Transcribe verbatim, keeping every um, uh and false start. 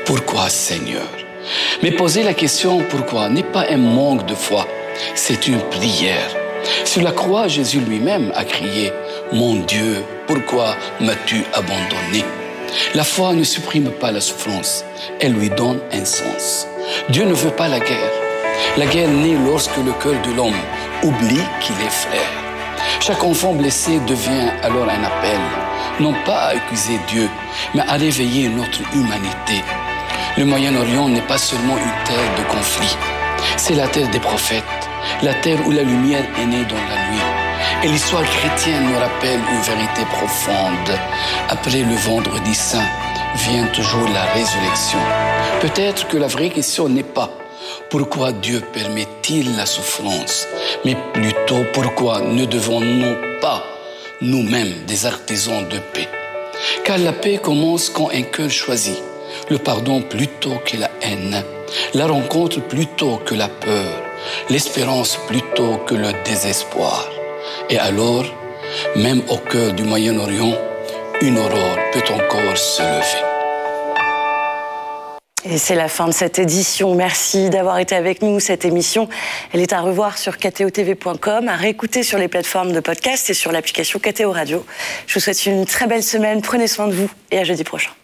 Pourquoi, Seigneur? Mais poser la question pourquoi n'est pas un manque de foi, c'est une prière. Sur la croix, Jésus lui-même a crié « Mon Dieu, pourquoi m'as-tu abandonné ?» La foi ne supprime pas la souffrance, elle lui donne un sens. Dieu ne veut pas la guerre. La guerre naît lorsque le cœur de l'homme oublie qu'il est frère. Chaque enfant blessé devient alors un appel, non pas à accuser Dieu, mais à réveiller notre humanité. Le Moyen-Orient n'est pas seulement une terre de conflit, c'est la terre des prophètes, la terre où la lumière est née dans la nuit. Et l'histoire chrétienne nous rappelle une vérité profonde. Après le vendredi saint vient toujours la résurrection. Peut-être que la vraie question n'est pas pourquoi Dieu permet-il la souffrance, mais plutôt pourquoi ne devons-nous pas nous-mêmes des artisans de paix? Car la paix commence quand un cœur choisit le pardon plutôt que la haine, la rencontre plutôt que la peur, l'espérance plutôt que le désespoir. Et alors, même au cœur du Moyen-Orient, une aurore peut encore se lever. Et c'est la fin de cette édition. Merci d'avoir été avec nous. Cette émission, elle est à revoir sur k t o t v point com, à réécouter sur les plateformes de podcast et sur l'application K T O Radio. Je vous souhaite une très belle semaine. Prenez soin de vous et à jeudi prochain.